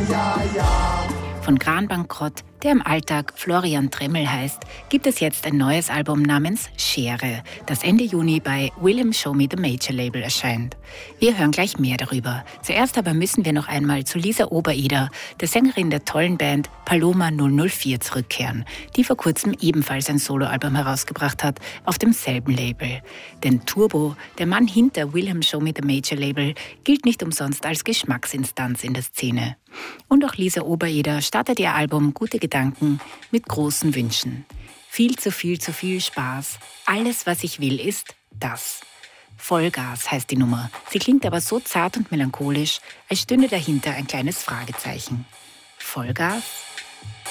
Von Kranbankrott, der im Alltag Florian Tremmel heißt, gibt es jetzt ein neues Album namens Schere, das Ende Juni bei Willem Show Me the Major Label erscheint. Wir hören gleich mehr darüber. Zuerst aber müssen wir noch einmal zu Lisa Obereder, der Sängerin der tollen Band Paloma 004, zurückkehren, die vor kurzem ebenfalls ein Soloalbum herausgebracht hat, auf demselben Label. Denn Turbo, der Mann hinter Willem Show Me the Major Label, gilt nicht umsonst als Geschmacksinstanz in der Szene. Und auch Lisa Obereder startet ihr Album Gute Gedanken mit großen Wünschen. Viel zu viel Spaß. Alles, was ich will, ist das. Vollgas heißt die Nummer. Sie klingt aber so zart und melancholisch, als stünde dahinter ein kleines Fragezeichen. Vollgas?